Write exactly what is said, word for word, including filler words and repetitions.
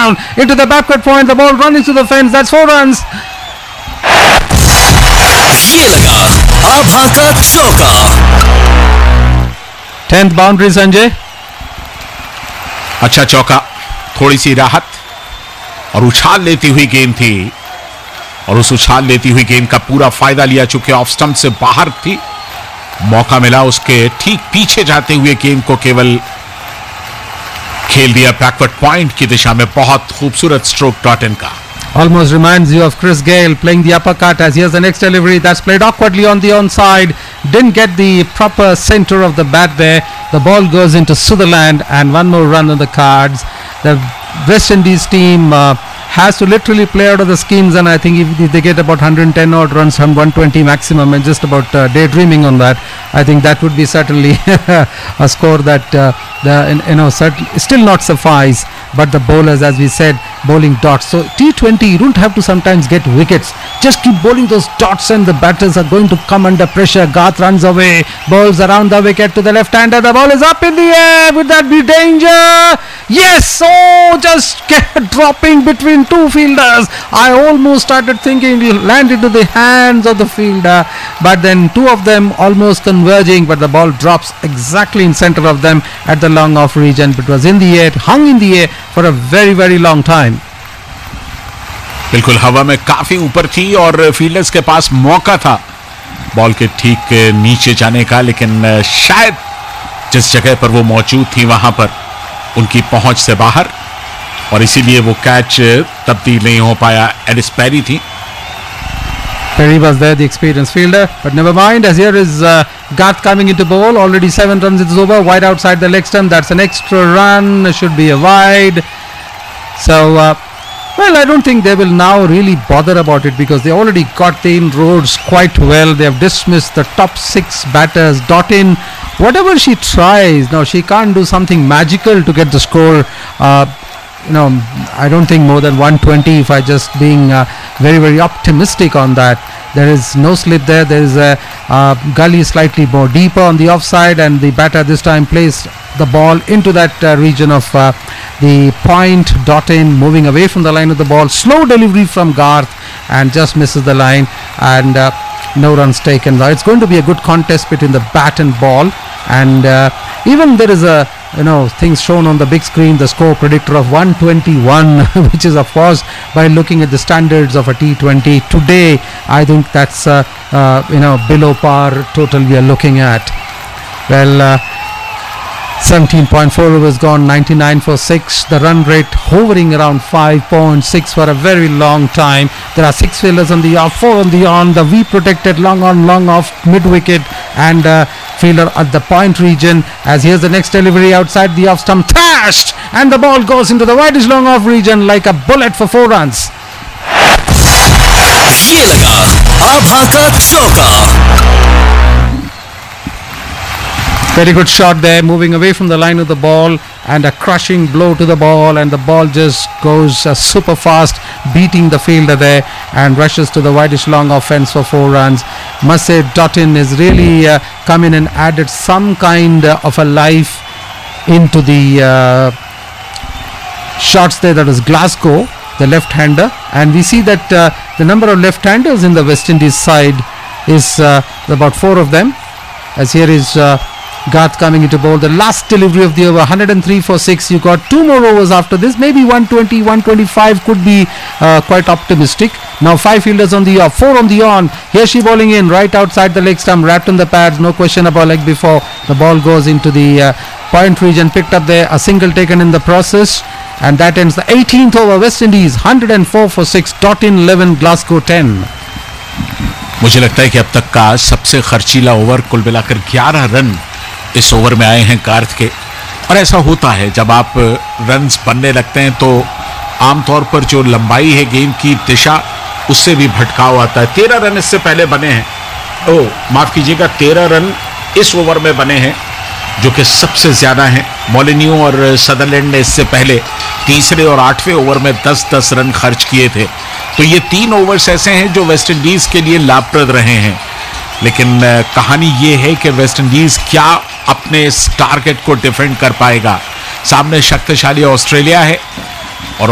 down into the backward point. The ball running to the fence. That's four runs. ये लगा आभा का चौका. Tenth boundary, Sanjay. अच्छा चौका, थोड़ी सी राहत और उछाल लेती हुई गेंद थी और उस उछाल लेती हुई गेंद का पूरा फायदा लिया. चूंकि ऑफ स्टंप से बाहर थी, मौका मिला उसके ठीक पीछे जाते हुए गेंद को केवल खेल दिया बैकवर्ड पॉइंट की दिशा में. बहुत खूबसूरत स्ट्रोक डॉटन का. Almost reminds you of Chris Gayle playing the uppercut. As here's the next delivery that's played awkwardly on the onside. Didn't get the proper center of the bat there. The ball goes into Sutherland and one more run on the cards. The West Indies team uh, has to literally play out of the skins, and I think if they get about one hundred ten odd runs from one twenty maximum, and just about uh, daydreaming on that, I think that would be certainly a score that uh, the you know certain, still not suffice. But the bowlers, as we said, bowling dots. So T twenty, you don't have to sometimes get wickets. Just keep bowling those dots and the batters are going to come under pressure. Garth runs away, bowls around the wicket to the left-hander. The ball is up in the air. Would that be danger? Yes! Oh, just kept dropping between two fielders. I almost started thinking it will land into the hands of the fielder. But then two of them almost converging, but the ball drops exactly in center of them at the long off region. It was in the air, hung in the air for a very very long time. बिल्कुल हवा में काफी ऊपर थी और fielders के पास मौका था बॉल के ठीक नीचे जाने का, लेकिन शायद जिस जगह पर वो मौजूद थी वहां पर उनकी पहुंच से बाहर, और इसीलिए वो कैच तब्दील नहीं हो पाया. एलिस पेरी थी. Perry was there, the experienced fielder, but never mind. As here is uh, Garth coming into bowl. Already seven runs, it's over. Wide outside the leg stump. That's an extra run. Should be a wide. So, uh, well, I don't think they will now really bother about it because they already got the inroads quite well. They have dismissed the top six batters. Dottin, whatever she tries, now she can't do something magical to get the score. Uh, you know, I don't think more than one twenty if I just being uh, very very optimistic on that. There is no slip there. There is a uh, gully slightly more deeper on the offside, and the batter this time placed the ball into that uh, region of uh, the point. Dottin moving away from the line of the ball. Slow delivery from Garth and just misses the line, and uh, no runs taken. It's going to be a good contest between the bat and ball, and uh, even there is a you know things shown on the big screen, the score predictor of one twenty-one, which is of course by looking at the standards of a T twenty today, I think that's uh, uh, you know below par total we are looking at. Well, uh, seventeen point four overs gone, ninety-nine for six. The run rate hovering around five point six for a very long time. There are six fielders on the off, four on the on. The V protected long on, long off, mid wicket, and uh, fielder at the point region. As here's the next delivery outside the off stump, thrashed, and the ball goes into the widest long off region like a bullet for four runs. ये लगा आभा का चौका. Very good shot there, moving away from the line of the ball, and a crushing blow to the ball, and the ball just goes uh, super fast, beating the fielder there and rushes to the widest long offense for four runs. Must say Dottin has really uh, come in and added some kind uh, of a life into the uh, shots there. That was Glasgow, the left-hander, and we see that uh, the number of left-handers in the West Indies side is uh, about four of them. As here is uh, Garth coming into bowl. The last delivery of the over, one hundred three for six. You got two more overs after this. Maybe one twenty, one twenty-five could be uh, quite optimistic. Now five fielders on the off, four on the on. Here she bowling in right outside the leg stump, wrapped in the pads. No question about like before. The ball goes into the uh, point region, picked up there. A single taken in the process, and that ends the eighteenth over. West Indies one hundred four for six. Dottin eleven, Glasgow ten. मुझे लगता है कि अब तक का सबसे खर्चीला over कुल मिलाकर ग्यारह रन इस ओवर में आए हैं गार्थ के. और ऐसा होता है जब आप रन्स बनने लगते हैं तो आमतौर पर जो लंबाई है गेंद की दिशा उससे भी भटकाव आता है. तेरह रन इससे पहले बने हैं. ओ माफ कीजिएगा, तेरह रन इस ओवर में बने हैं जो कि सबसे ज्यादा हैं. मोलिन्यू और सदरलैंड ने इससे पहले तीसरे और आठवें ओवर में दस दस रन खर्च किए थे. तो ये तीन ओवर्स ऐसे हैं जो वेस्ट इंडीज के लिए लाभप्रद रहे हैं. लेकिन कहानी ये है कि वेस्ट इंडीज क्या अपने इस टारगेट को डिफेंड कर पाएगा. सामने शक्तिशाली ऑस्ट्रेलिया है